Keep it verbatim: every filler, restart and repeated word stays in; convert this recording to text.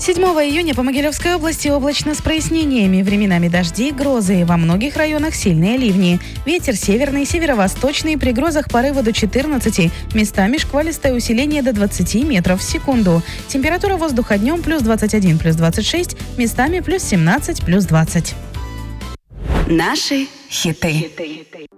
седьмого июня по Могилевской области облачно с прояснениями. Временами дожди, грозы. Во многих районах сильные ливни. Ветер северный, северо-восточный. При грозах порывы до четырнадцати. Местами шквалистое усиление до двадцати метров в секунду. Температура воздуха днем плюс двадцать один, плюс двадцать шесть. Местами плюс семнадцать, плюс двадцать. Наши хиты.